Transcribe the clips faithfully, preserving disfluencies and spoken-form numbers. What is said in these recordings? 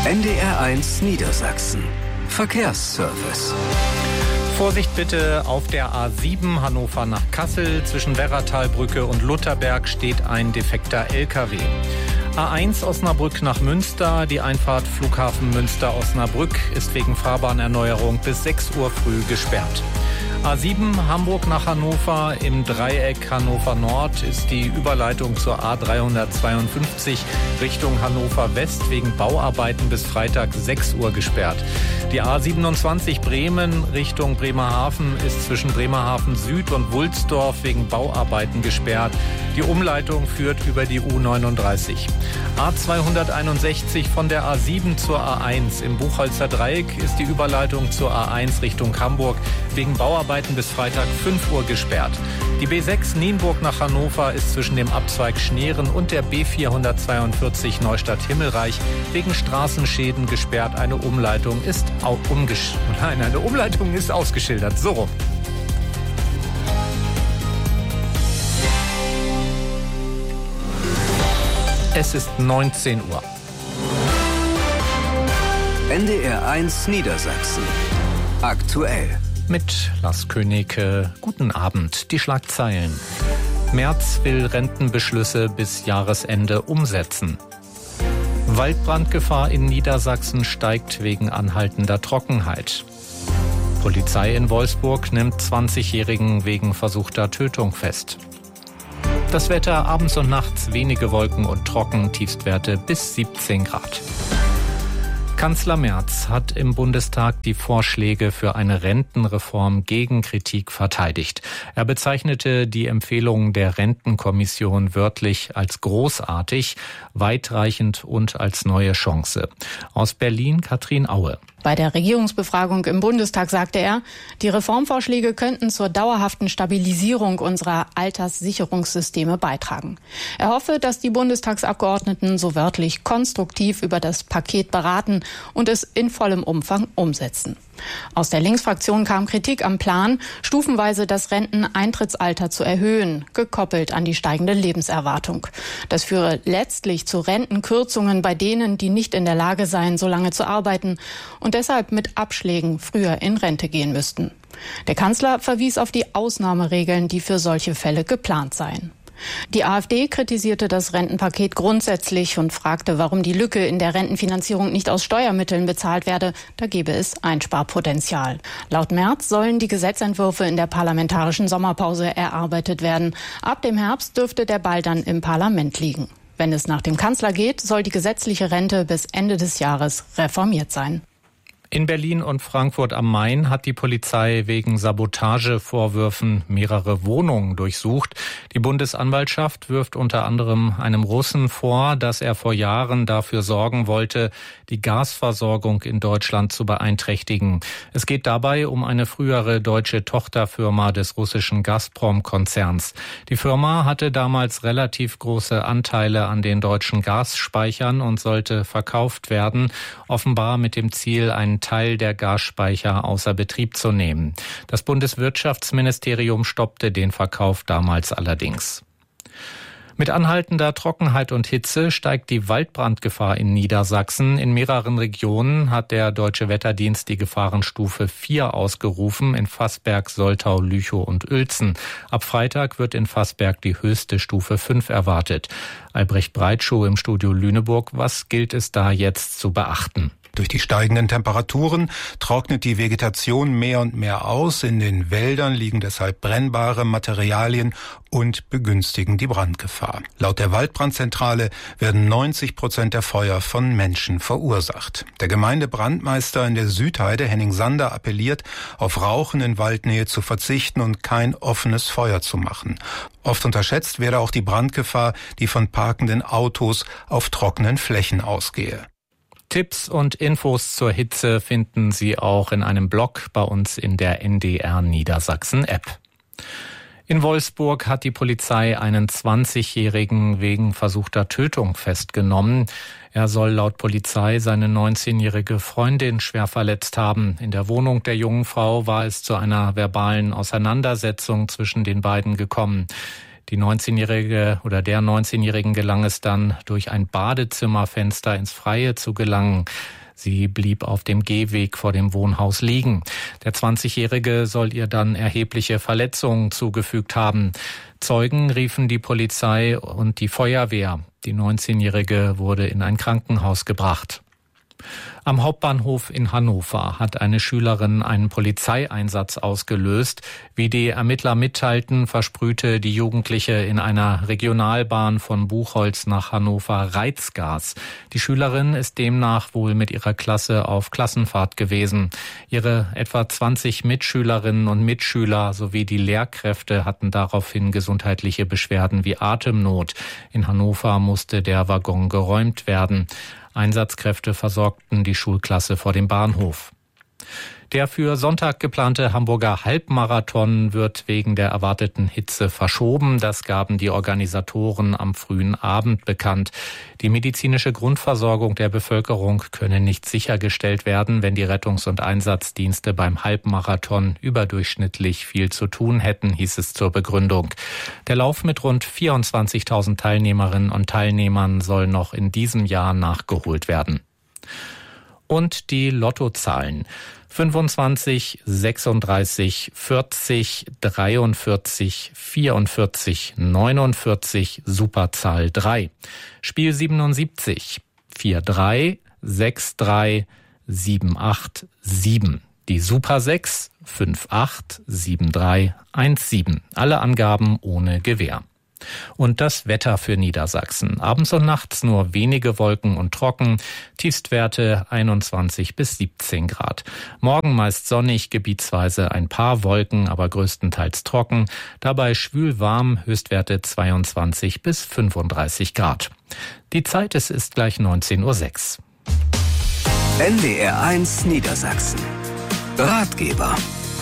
N D R eins Niedersachsen. Verkehrsservice. Vorsicht bitte auf der A sieben Hannover nach Kassel. Zwischen Werratalbrücke und Lutherberg steht ein defekter L K W. A eins Osnabrück nach Münster. Die Einfahrt Flughafen Münster-Osnabrück ist wegen Fahrbahnerneuerung bis sechs Uhr früh gesperrt. A sieben Hamburg nach Hannover. Im Dreieck Hannover Nord ist die Überleitung zur A dreihundertzweiundfünfzig Richtung Hannover West wegen Bauarbeiten bis Freitag sechs Uhr gesperrt. Die A siebenundzwanzig Bremen Richtung Bremerhaven ist zwischen Bremerhaven Süd und Wulsdorf wegen Bauarbeiten gesperrt. Die Umleitung führt über die U neununddreißig. A zweihunderteinundsechzig von der A sieben zur A eins. Im Buchholzer Dreieck ist die Überleitung zur A eins Richtung Hamburg wegen Bauarbeiten bis Freitag fünf Uhr gesperrt. Die B sechs Nienburg nach Hannover ist zwischen dem Abzweig Schneeren und der B vierhundertzweiundvierzig Neustadt-Himmelreich wegen Straßenschäden gesperrt. Eine Umleitung ist auch umgesch- Nein, eine Umleitung ist ausgeschildert. So rum. Es ist neunzehn Uhr. N D R eins Niedersachsen. Aktuell. Mit Lars Königke. Guten Abend. Die Schlagzeilen. Merz will Rentenbeschlüsse bis Jahresende umsetzen. Waldbrandgefahr in Niedersachsen steigt wegen anhaltender Trockenheit. Polizei in Wolfsburg nimmt zwanzigjährigen wegen versuchter Tötung fest. Das Wetter abends und nachts wenige Wolken und trocken, Tiefstwerte bis siebzehn Grad. Kanzler Merz hat im Bundestag die Vorschläge für eine Rentenreform gegen Kritik verteidigt. Er bezeichnete die Empfehlungen der Rentenkommission wörtlich als großartig, weitreichend und als neue Chance. Aus Berlin Katrin Aue. Bei der Regierungsbefragung im Bundestag sagte er, die Reformvorschläge könnten zur dauerhaften Stabilisierung unserer Alterssicherungssysteme beitragen. Er hoffe, dass die Bundestagsabgeordneten so wörtlich konstruktiv über das Paket beraten und es in vollem Umfang umsetzen. Aus der Linksfraktion kam Kritik am Plan, stufenweise das Renteneintrittsalter zu erhöhen, gekoppelt an die steigende Lebenserwartung. Das führe letztlich zu Rentenkürzungen bei denen, die nicht in der Lage seien, so lange zu arbeiten und deshalb mit Abschlägen früher in Rente gehen müssten. Der Kanzler verwies auf die Ausnahmeregeln, die für solche Fälle geplant seien. Die AfD kritisierte das Rentenpaket grundsätzlich und fragte, warum die Lücke in der Rentenfinanzierung nicht aus Steuermitteln bezahlt werde. Da gebe es Einsparpotenzial. Laut Merz sollen die Gesetzentwürfe in der parlamentarischen Sommerpause erarbeitet werden. Ab dem Herbst dürfte der Ball dann im Parlament liegen. Wenn es nach dem Kanzler geht, soll die gesetzliche Rente bis Ende des Jahres reformiert sein. In Berlin und Frankfurt am Main hat die Polizei wegen Sabotagevorwürfen mehrere Wohnungen durchsucht. Die Bundesanwaltschaft wirft unter anderem einem Russen vor, dass er vor Jahren dafür sorgen wollte, die Gasversorgung in Deutschland zu beeinträchtigen. Es geht dabei um eine frühere deutsche Tochterfirma des russischen Gazprom-Konzerns. Die Firma hatte damals relativ große Anteile an den deutschen Gasspeichern und sollte verkauft werden, offenbar mit dem Ziel, einen Teil der Gasspeicher außer Betrieb zu nehmen. Das Bundeswirtschaftsministerium stoppte den Verkauf damals allerdings. Mit anhaltender Trockenheit und Hitze steigt die Waldbrandgefahr in Niedersachsen. In mehreren Regionen hat der Deutsche Wetterdienst die Gefahrenstufe vier ausgerufen, in Vassberg, Soltau, Lüchow und Uelzen. Ab Freitag wird in Vassberg die höchste Stufe fünf erwartet. Albrecht Breitschuh im Studio Lüneburg. Was gilt es da jetzt zu beachten? Durch die steigenden Temperaturen trocknet die Vegetation mehr und mehr aus. In den Wäldern liegen deshalb brennbare Materialien und begünstigen die Brandgefahr. Laut der Waldbrandzentrale werden neunzig Prozent der Feuer von Menschen verursacht. Der Gemeindebrandmeister in der Südheide, Henning Sander, appelliert, auf Rauchen in Waldnähe zu verzichten und kein offenes Feuer zu machen. Oft unterschätzt werde auch die Brandgefahr, die von parkenden Autos auf trockenen Flächen ausgehe. Tipps und Infos zur Hitze finden Sie auch in einem Blog bei uns in der N D R Niedersachsen App. In Wolfsburg hat die Polizei einen zwanzigjährigen wegen versuchter Tötung festgenommen. Er soll laut Polizei seine neunzehnjährige Freundin schwer verletzt haben. In der Wohnung der jungen Frau war es zu einer verbalen Auseinandersetzung zwischen den beiden gekommen. Die neunzehnjährige oder der neunzehnjährigen gelang es dann, durch ein Badezimmerfenster ins Freie zu gelangen. Sie blieb auf dem Gehweg vor dem Wohnhaus liegen. Der zwanzigjährige soll ihr dann erhebliche Verletzungen zugefügt haben. Zeugen riefen die Polizei und die Feuerwehr. Die neunzehnjährige wurde in ein Krankenhaus gebracht. Am Hauptbahnhof in Hannover hat eine Schülerin einen Polizeieinsatz ausgelöst. Wie die Ermittler mitteilten, versprühte die Jugendliche in einer Regionalbahn von Buchholz nach Hannover Reizgas. Die Schülerin ist demnach wohl mit ihrer Klasse auf Klassenfahrt gewesen. Ihre etwa zwanzig Mitschülerinnen und Mitschüler sowie die Lehrkräfte hatten daraufhin gesundheitliche Beschwerden wie Atemnot. In Hannover musste der Waggon geräumt werden. Einsatzkräfte versorgten die Schulklasse vor dem Bahnhof. Der für Sonntag geplante Hamburger Halbmarathon wird wegen der erwarteten Hitze verschoben. Das gaben die Organisatoren am frühen Abend bekannt. Die medizinische Grundversorgung der Bevölkerung könne nicht sichergestellt werden, wenn die Rettungs- und Einsatzdienste beim Halbmarathon überdurchschnittlich viel zu tun hätten, hieß es zur Begründung. Der Lauf mit rund vierundzwanzigtausend Teilnehmerinnen und Teilnehmern soll noch in diesem Jahr nachgeholt werden. Und die Lottozahlen. fünfundzwanzig, sechsunddreißig, vierzig, dreiundvierzig, vierundvierzig, neunundvierzig, Superzahl drei. Spiel siebenundsiebzig, vier drei, sechs drei, sieben acht, sieben. Die Super sechs, fünf acht, sieben drei, eins sieben. Alle Angaben ohne Gewähr. Und das Wetter für Niedersachsen. Abends und nachts nur wenige Wolken und trocken. Tiefstwerte einundzwanzig bis siebzehn Grad. Morgen meist sonnig, gebietsweise ein paar Wolken, aber größtenteils trocken. Dabei schwül warm, Höchstwerte zweiundzwanzig bis fünfunddreißig Grad. Die Zeit, es ist gleich neunzehn Uhr sechs. N D R eins Niedersachsen. Ratgeber.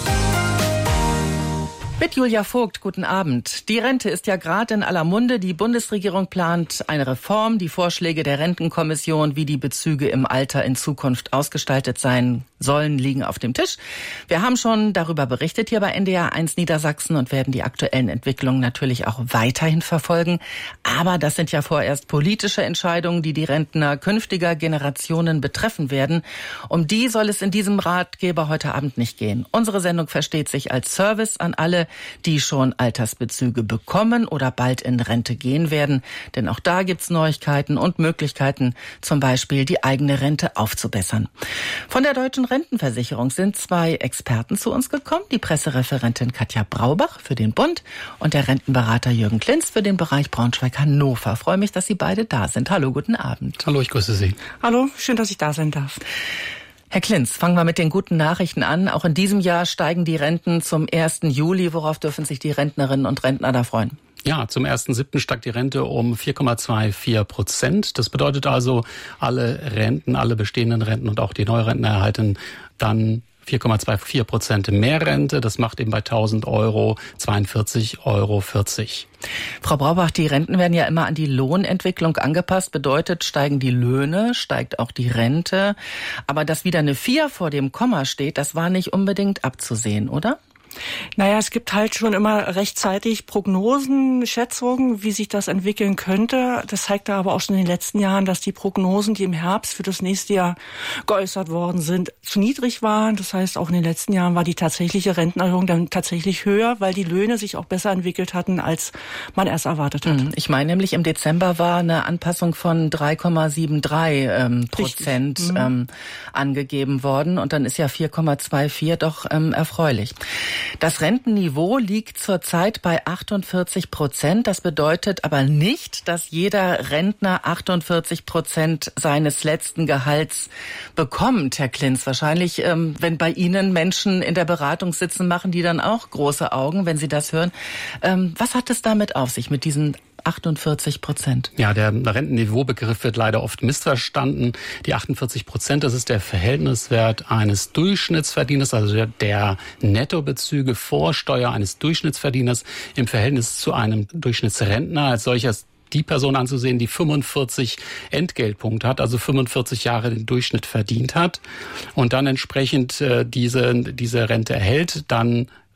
Mit Julia Vogt, guten Abend. Die Rente ist ja gerade in aller Munde. Die Bundesregierung plant eine Reform. Die Vorschläge der Rentenkommission, wie die Bezüge im Alter in Zukunft ausgestaltet sein sollen, liegen auf dem Tisch. Wir haben schon darüber berichtet hier bei N D R eins Niedersachsen und werden die aktuellen Entwicklungen natürlich auch weiterhin verfolgen. Aber das sind ja vorerst politische Entscheidungen, die die Rentner künftiger Generationen betreffen werden. Um die soll es in diesem Ratgeber heute Abend nicht gehen. Unsere Sendung versteht sich als Service an alle, die schon Altersbezüge bekommen oder bald in Rente gehen werden. Denn auch da gibt's Neuigkeiten und Möglichkeiten, zum Beispiel die eigene Rente aufzubessern. Von der Deutschen Rentenversicherung sind zwei Experten zu uns gekommen. Die Pressereferentin Katja Braubach für den Bund und der Rentenberater Jürgen Klinz für den Bereich Braunschweig-Hannover. Ich freue mich, dass Sie beide da sind. Hallo, guten Abend. Hallo, ich grüße Sie. Hallo, schön, dass ich da sein darf. Herr Klinz, fangen wir mit den guten Nachrichten an. Auch in diesem Jahr steigen die Renten zum ersten Juli. Worauf dürfen sich die Rentnerinnen und Rentner da freuen? Ja, zum ersten siebten steigt die Rente um vier Komma vierundzwanzig Prozent. Das bedeutet also, alle Renten, alle bestehenden Renten und auch die Neurentner erhalten dann vier Komma vierundzwanzig Prozent mehr Rente. Das macht eben bei tausend Euro zweiundvierzig Euro vierzig. Frau Braubach, die Renten werden ja immer an die Lohnentwicklung angepasst. Bedeutet, steigen die Löhne, steigt auch die Rente. Aber dass wieder eine vier vor dem Komma steht, das war nicht unbedingt abzusehen, oder? Naja, es gibt halt schon immer rechtzeitig Prognosen, Schätzungen, wie sich das entwickeln könnte. Das zeigt aber auch schon in den letzten Jahren, dass die Prognosen, die im Herbst für das nächste Jahr geäußert worden sind, zu niedrig waren. Das heißt, auch in den letzten Jahren war die tatsächliche Rentenerhöhung dann tatsächlich höher, weil die Löhne sich auch besser entwickelt hatten, als man erst erwartet hat. Ich meine nämlich, im Dezember war eine Anpassung von drei Komma dreiundsiebzig ähm, Prozent ähm, angegeben worden. Und dann ist ja vier Komma vierundzwanzig doch ähm, erfreulich. Das Rentenniveau liegt zurzeit bei achtundvierzig Prozent. Das bedeutet aber nicht, dass jeder Rentner achtundvierzig Prozent seines letzten Gehalts bekommt, Herr Klinz. Wahrscheinlich, ähm, wenn bei Ihnen Menschen in der Beratung sitzen, machen die dann auch große Augen, wenn sie das hören. Ähm, was hat es damit auf sich, mit diesen achtundvierzig Prozent. Ja, der Rentenniveaubegriff wird leider oft missverstanden. Die achtundvierzig Prozent, das ist der Verhältniswert eines Durchschnittsverdieners, also der, der Nettobezüge vor Steuer eines Durchschnittsverdieners im Verhältnis zu einem Durchschnittsrentner als solches. Die Person anzusehen, die fünfundvierzig Entgeltpunkte hat, also fünfundvierzig Jahre den Durchschnitt verdient hat und dann entsprechend äh, diese, diese Rente erhält, dann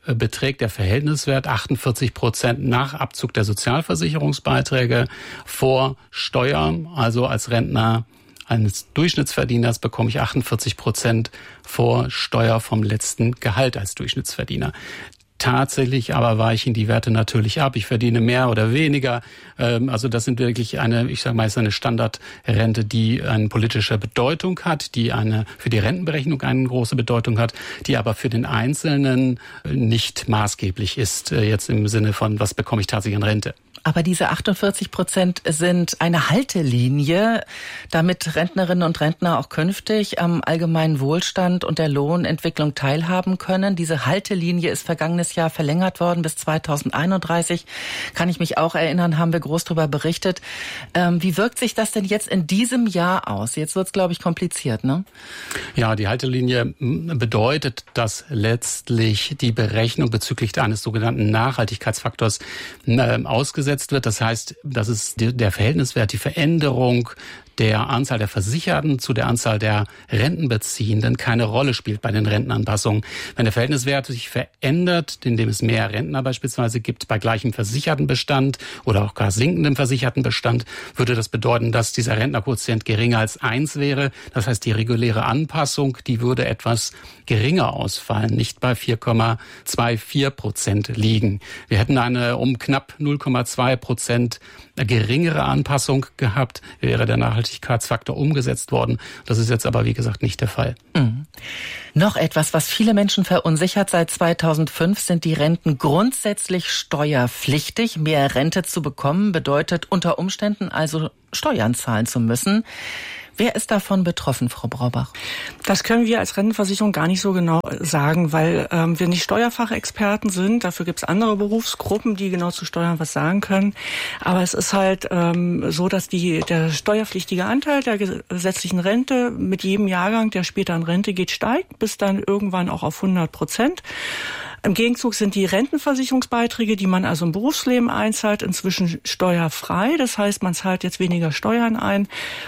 beträgt der Verhältniswert achtundvierzig Prozent nach Abzug der Sozialversicherungsbeiträge vor Steuer. Also als Rentner eines Durchschnittsverdieners bekomme ich achtundvierzig Prozent vor Steuer vom letzten Gehalt als Durchschnittsverdiener. Tatsächlich aber weichen die Werte natürlich ab. Ich verdiene mehr oder weniger. Also das sind wirklich eine, ich sage mal, ist eine Standardrente, die eine politische Bedeutung hat, die eine für die Rentenberechnung eine große Bedeutung hat, die aber für den Einzelnen nicht maßgeblich ist, jetzt im Sinne von, was bekomme ich tatsächlich an Rente. Aber diese achtundvierzig Prozent sind eine Haltelinie, damit Rentnerinnen und Rentner auch künftig am allgemeinen Wohlstand und der Lohnentwicklung teilhaben können. Diese Haltelinie ist vergangenes Jahr verlängert worden bis zweitausendeinunddreißig. Kann ich mich auch erinnern, haben wir groß darüber berichtet. Ähm, wie wirkt sich das denn jetzt in diesem Jahr aus? Jetzt wird es, glaube ich, kompliziert, ne? Ja, die Haltelinie bedeutet, dass letztlich die Berechnung bezüglich eines sogenannten Nachhaltigkeitsfaktors äh, ausgesetzt wird. Das heißt, das ist der Verhältniswert, die Veränderung der Anzahl der Versicherten zu der Anzahl der Rentenbeziehenden keine Rolle spielt bei den Rentenanpassungen. Wenn der Verhältniswert sich verändert, indem es mehr Rentner beispielsweise gibt bei gleichem Versichertenbestand oder auch gar sinkendem Versichertenbestand, würde das bedeuten, dass dieser Rentnerquotient geringer als eins wäre. Das heißt, die reguläre Anpassung, die würde etwas geringer ausfallen, nicht bei vier Komma vierundzwanzig Prozent liegen. Wir hätten eine um knapp null Komma zwei Prozent geringere Anpassung gehabt, wäre der Nachhaltigkeitsfaktor umgesetzt worden. Das ist jetzt aber, wie gesagt, nicht der Fall. Mhm. Noch etwas, was viele Menschen verunsichert. Seit zweitausendfünf sind die Renten grundsätzlich steuerpflichtig. Mehr Rente zu bekommen bedeutet unter Umständen also Steuern zahlen zu müssen. Wer ist davon betroffen, Frau Braubach? Das können wir als Rentenversicherung gar nicht so genau sagen, weil ähm, wir nicht Steuerfachexperten sind. Dafür gibt es andere Berufsgruppen, die genau zu Steuern was sagen können. Aber es ist halt ähm, so, dass die der steuerpflichtige Anteil der gesetzlichen Rente mit jedem Jahrgang, der später in Rente geht, steigt, bis dann irgendwann auch auf hundert Prozent. Im Gegenzug sind die Rentenversicherungsbeiträge, die man also im Berufsleben einzahlt, inzwischen steuerfrei. Das heißt, man zahlt jetzt weniger Steuern ein.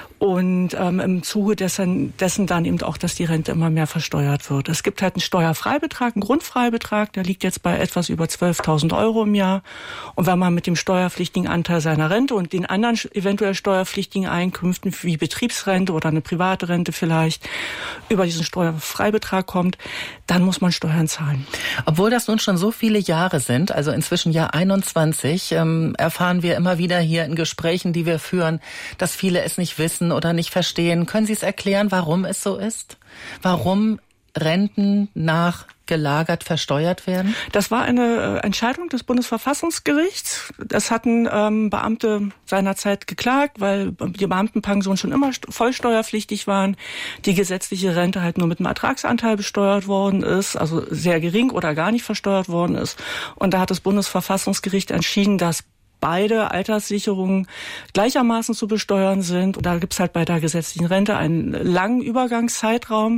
Und ähm, im Zuge dessen, dessen dann eben auch, dass die Rente immer mehr versteuert wird. Es gibt halt einen Steuerfreibetrag, einen Grundfreibetrag, der liegt jetzt bei etwas über zwölftausend Euro im Jahr. Und wenn man mit dem steuerpflichtigen Anteil seiner Rente und den anderen eventuell steuerpflichtigen Einkünften wie Betriebsrente oder eine private Rente vielleicht über diesen Steuerfreibetrag kommt, dann muss man Steuern zahlen. Obwohl das nun schon so viele Jahre sind, also inzwischen Jahr einundzwanzig, ähm, erfahren wir immer wieder hier in Gesprächen, die wir führen, dass viele es nicht wissen oder nicht verstehen. Können Sie es erklären, warum es so ist? Warum Renten nachgelagert versteuert werden? Das war eine Entscheidung des Bundesverfassungsgerichts. Das hatten ähm, Beamte seinerzeit geklagt, weil die Beamtenpensionen schon immer vollsteuerpflichtig waren, die gesetzliche Rente halt nur mit einem Ertragsanteil besteuert worden ist, also sehr gering oder gar nicht versteuert worden ist. Und da hat das Bundesverfassungsgericht entschieden, dass beide Alterssicherungen gleichermaßen zu besteuern sind. Und da gibt's halt bei der gesetzlichen Rente einen langen Übergangszeitraum.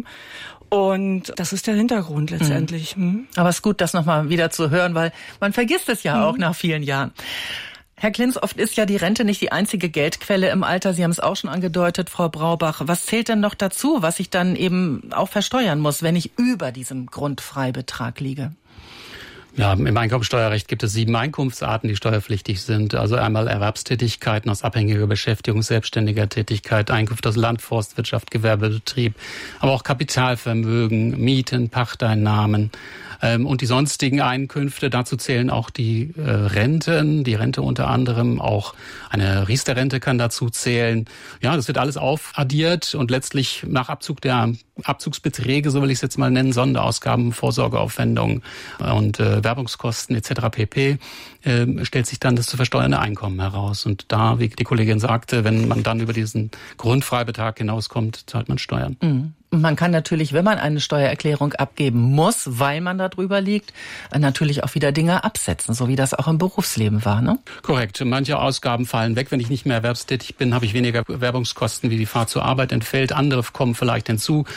Und das ist der Hintergrund letztendlich. Mhm. Aber es ist gut, das nochmal wieder zu hören, weil man vergisst es ja mhm. auch nach vielen Jahren. Herr Klinz, oft ist ja die Rente nicht die einzige Geldquelle im Alter. Sie haben es auch schon angedeutet, Frau Braubach. Was zählt denn noch dazu, was ich dann eben auch versteuern muss, wenn ich über diesem Grundfreibetrag liege? Ja, im Einkommensteuerrecht gibt es sieben Einkunftsarten, die steuerpflichtig sind. Also einmal Erwerbstätigkeiten aus abhängiger Beschäftigung, selbstständiger Tätigkeit, Einkünfte aus Land, Forstwirtschaft, Gewerbebetrieb, aber auch Kapitalvermögen, Mieten, Pachteinnahmen ähm, und die sonstigen Einkünfte. Dazu zählen auch die äh, Renten, die Rente unter anderem, auch eine Riester-Rente kann dazu zählen. Ja, das wird alles aufaddiert und letztlich nach Abzug der Abzugsbeträge, so will ich es jetzt mal nennen, Sonderausgaben, Vorsorgeaufwendungen und äh, Werbungskosten et cetera pp. Äh, stellt sich dann das zu versteuernde Einkommen heraus. Und da, wie die Kollegin sagte, wenn man dann über diesen Grundfreibetrag hinauskommt, zahlt man Steuern. Mhm. Man kann natürlich, wenn man eine Steuererklärung abgeben muss, weil man da drüber liegt, natürlich auch wieder Dinge absetzen, so wie das auch im Berufsleben war, ne? Korrekt. Manche Ausgaben fallen weg. Wenn ich nicht mehr erwerbstätig bin, habe ich weniger Werbungskosten, wie die Fahrt zur Arbeit entfällt. Andere kommen vielleicht hinzu.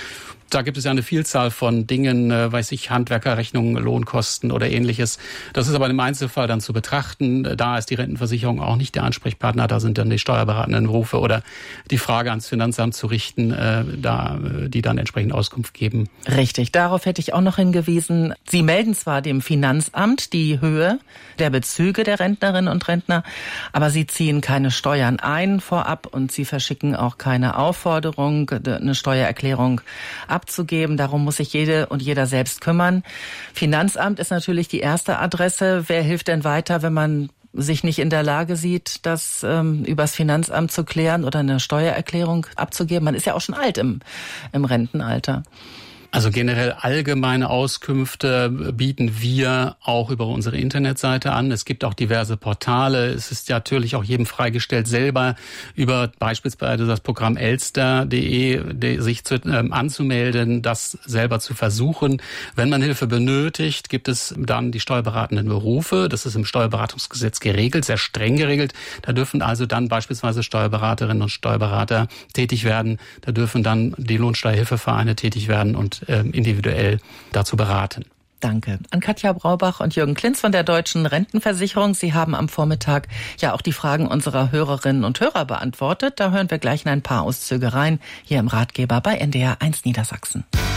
Da gibt es ja eine Vielzahl von Dingen, äh, weiß ich, Handwerkerrechnungen, Lohnkosten oder ähnliches. Das ist aber im Einzelfall dann zu betrachten. Da ist die Rentenversicherung auch nicht der Ansprechpartner. Da sind dann die steuerberatenden Berufe oder die Frage ans Finanzamt zu richten, äh, da, die dann entsprechend Auskunft geben. Richtig, darauf hätte ich auch noch hingewiesen. Sie melden zwar dem Finanzamt die Höhe der Bezüge der Rentnerinnen und Rentner, aber sie ziehen keine Steuern ein vorab und sie verschicken auch keine Aufforderung, eine Steuererklärung abzugeben. Darum muss sich jede und jeder selbst kümmern. Finanzamt ist natürlich die erste Adresse. Wer hilft denn weiter, wenn man sich nicht in der Lage sieht, das ähm, übers Finanzamt zu klären oder eine Steuererklärung abzugeben? Man ist ja auch schon alt im, im Rentenalter. Also generell allgemeine Auskünfte bieten wir auch über unsere Internetseite an. Es gibt auch diverse Portale. Es ist natürlich auch jedem freigestellt, selber über beispielsweise das Programm elster punkt de sich zu, äh, anzumelden, das selber zu versuchen. Wenn man Hilfe benötigt, gibt es dann die steuerberatenden Berufe. Das ist im Steuerberatungsgesetz geregelt, sehr streng geregelt. Da dürfen also dann beispielsweise Steuerberaterinnen und Steuerberater tätig werden. Da dürfen dann die Lohnsteuerhilfevereine tätig werden und individuell dazu beraten. Danke an Katja Braubach und Jürgen Klinz von der Deutschen Rentenversicherung. Sie haben am Vormittag ja auch die Fragen unserer Hörerinnen und Hörer beantwortet. Da hören wir gleich in ein paar Auszüge rein, hier im Ratgeber bei N D R eins Niedersachsen.